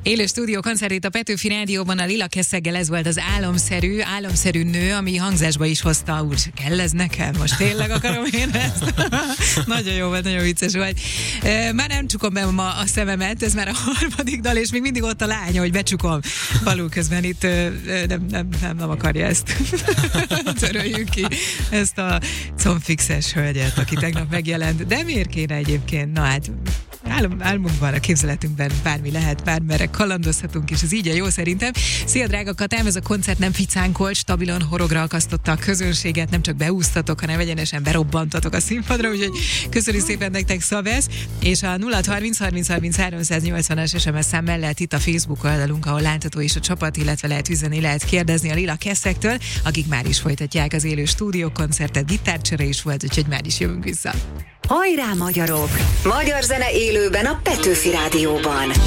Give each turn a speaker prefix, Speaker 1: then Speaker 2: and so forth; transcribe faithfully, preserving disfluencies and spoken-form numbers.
Speaker 1: Élő stúdió koncertét a Petőfi Rádióban a Lila Keszeggel, ez volt az álomszerű, álomszerű nő, ami hangzásba is hozta, úgy kell ez nekem, most tényleg akarom én ezt. Nagyon jó volt, nagyon vicces volt. Már nem csukom be ma a szememet, ez már a harmadik dal, és még mindig ott a lánya, hogy becsukom. Balul közben itt nem, nem, nem, nem akarja ezt. Töröljük ki ezt a combfixes hölgyet, aki tegnap megjelent. De miért kéne egyébként? Na hát Álom, álmunkban, a képzeletünkben bármi lehet, bármerre kalandozhatunk, és ez így a jó szerintem. Szia, drága Katám, ez a koncert nem ficánkolt, stabilan horogra akasztotta a közönséget, nem csak beúsztatok, hanem egyenesen berobbantatok a színpadra, úgyhogy köszönjük szépen nektek, Szavesz, és a nulla harminc harminc harminc háromszáznyolcvanas es em es szám mellett itt a Facebook oldalunk, ahol látható is a csapat, illetve lehet üzenni, lehet kérdezni a Lila Keszegtől, akik már is folytatják az élő stúdiókoncertet, gitárcsere is volt, úgyhogy már is jövünk vissza.
Speaker 2: Hajrá, magyarok! Magyar zene élőben a Petőfi Rádióban.